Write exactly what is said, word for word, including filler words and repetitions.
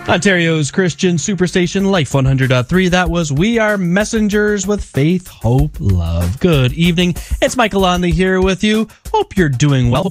Ontario's Christian Superstation, Life one hundred point three. That was We Are Messengers with Faith, Hope, Love. Good evening. It's Michael Lonley here with you. Hope you're doing well.